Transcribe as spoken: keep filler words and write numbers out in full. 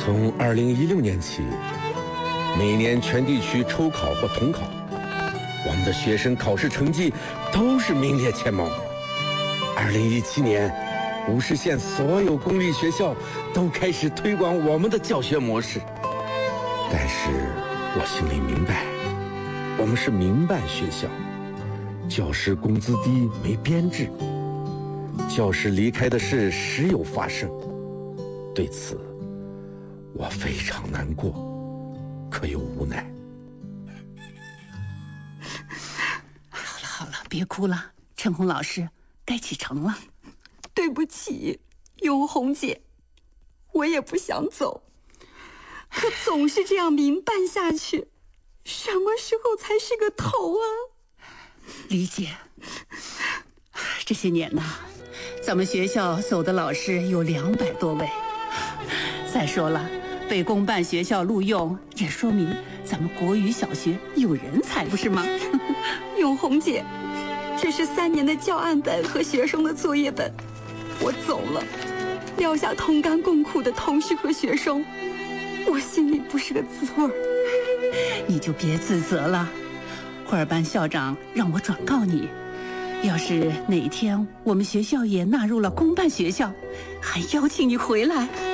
从二零一六年起，每年全地区抽考或统考，我们的学生考试成绩都是名列前茅。二零一七年，无锡县所有公立学校都开始推广我们的教学模式。但是我心里明白，我们是民办学校，教师工资低没编制，教师离开的事时有发生。对此，我非常难过，可又无奈。 好了好了，别哭了，陈红老师，该启程了。 对不起，永红姐，我也不想走，可总是这样民办下去，什么时候才是个头啊？ 理解。这些年呐，咱们学校走的老师有两百多位。再说了，被公办学校录用，也说明咱们国语小学有人才，不是吗？ 永红姐，这是三年的教案本和学生的作业本，我走了，撂下同甘共苦的同事和学生，我心里不是个滋味儿。 你就别自责了，会儿班校长让我转告你，要是哪天我们学校也纳入了公办学校，还邀请你回来。